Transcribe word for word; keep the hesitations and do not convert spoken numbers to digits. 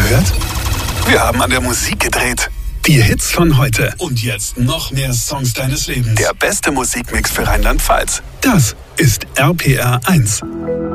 gehört? Wir haben an der Musik gedreht. Die Hits von heute. Und jetzt noch mehr Songs deines Lebens. Der beste Musikmix für Rheinland-Pfalz. Das ist R P R eins.